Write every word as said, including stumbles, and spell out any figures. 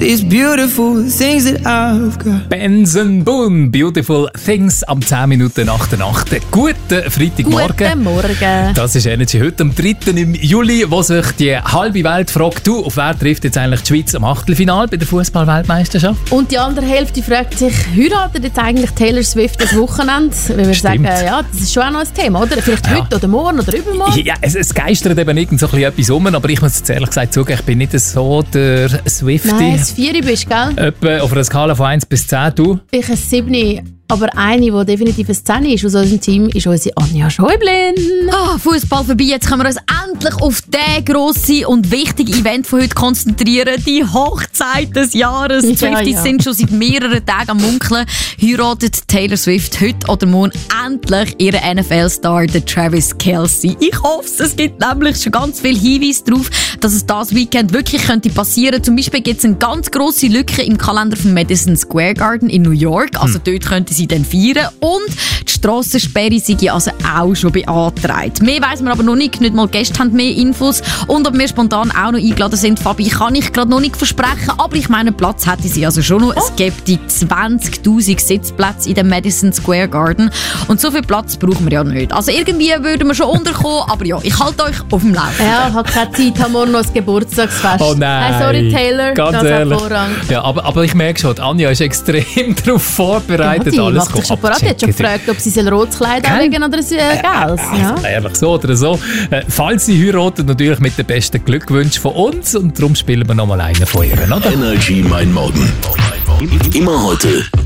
these beautiful things that I've got. Benson Boone, Beautiful Things, am zehn Minuten nach der Nacht. Guten Freitagmorgen. Guten Morgen. Das ist Energy heute am dritten im Juli, wo sich die halbe Welt fragt, du, auf wer trifft jetzt eigentlich die Schweiz am Achtelfinale bei der Fußball-Weltmeisterschaft? Und die andere Hälfte fragt sich, heiratet jetzt eigentlich Taylor Swift das Wochenende? Wenn wir Stimmt. sagen, ja, das ist schon auch noch ein Thema, oder? Vielleicht Ja. heute oder morgen oder übermorgen? Ja, es, es geistert eben irgend so ein bisschen etwas um, aber ich muss jetzt ehrlich gesagt zugeben, ich bin nicht so der Swiftie. Nein, das Vieri bist, gell? Etwa auf einer Skala von eins bis zehn, du? Ich ein Siebni. Aber eine, die definitiv eine Szene ist aus unserem Team, ist unsere Anja Schäublin. Ah, Fußball vorbei. Jetzt können wir uns endlich auf das grosse und wichtige Event von heute konzentrieren. Die Hochzeit des Jahres. Die Ja, Swifties ja. sind schon seit mehreren Tagen am Munkeln. Heiratet Taylor Swift heute oder morgen endlich ihren N F L-Star, den Travis Kelce. Ich hoffe es. Es gibt nämlich schon ganz viele Hinweise darauf, dass es das Weekend wirklich könnte passieren. Zum Beispiel gibt es eine ganz grosse Lücke im Kalender von Madison Square Garden in New York. Also dort könnte sie dann feiern. Und die Strassensperre sei also auch schon beantragt. Mehr weiss man aber noch nicht. Nicht mal Gäste haben mehr Infos. Und ob wir spontan auch noch eingeladen sind, Fabi, kann ich gerade noch nicht versprechen. Aber ich meine, Platz hätte sie also schon noch. Es gibt die zwanzigtausend Sitzplätze in dem Madison Square Garden. Und so viel Platz brauchen wir ja nicht. Also irgendwie würden wir schon unterkommen. Aber ja, ich halte euch auf dem Laufenden. Ja, hat keine Zeit, haben wir noch ein Geburtstagsfest. Oh nein. Hey, sorry Taylor, Ganz das ehrlich. hat Vorrang. Ja, aber, aber ich merke schon, die Anja ist extrem darauf vorbereitet. Ja, die alles macht sich schon parat. Die hat schon gefragt, ob sie ein rotes Kleid Gell? anlegen oder ein äh, gelbes. Ja. Also, ehrlich, so oder so. Äh, falls sie heiraten, natürlich mit den besten Glückwünschen von uns. Und darum spielen wir noch mal einen von ihr, oder? Energy Mein Morgen. Immer heute